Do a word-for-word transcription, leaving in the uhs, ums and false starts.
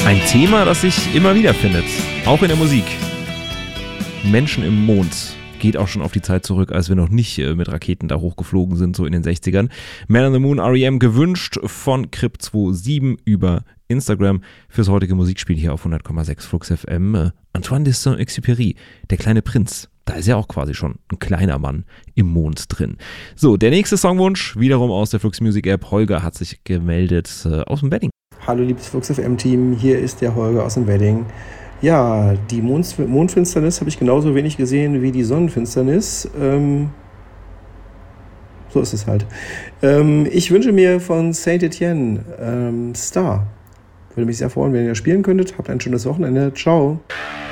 Ein Thema, das sich immer wieder findet, auch in der Musik. Menschen im Mond geht auch schon auf die Zeit zurück, als wir noch nicht äh, mit Raketen da hochgeflogen sind, so in den sechzigern. Man on the Moon, R E M, gewünscht von Crip siebenundzwanzig über Instagram fürs heutige Musikspiel hier auf hundert Komma sechs Flux F M. Äh, Antoine de Saint-Exupéry, der kleine Prinz. Da ist ja auch quasi schon ein kleiner Mann im Mond drin. So, der nächste Songwunsch, wiederum aus der Flux Music App. Holger hat sich gemeldet äh, aus dem Wedding. Hallo liebes Flux F M-Team, hier ist der Holger aus dem Wedding. Ja, die Mond- Mondfinsternis habe ich genauso wenig gesehen wie die Sonnenfinsternis. Ähm, so ist es halt. Ähm, ich wünsche mir von Saint Etienne ähm, Star. Würde mich sehr freuen, wenn ihr spielen könntet. Habt ein schönes Wochenende. Ciao.